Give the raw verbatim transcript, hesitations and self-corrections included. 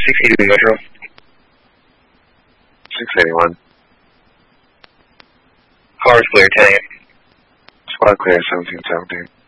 six eighty Metro. six eighty-one. Cars clear, ten. Squad clear, seventeen seventeen.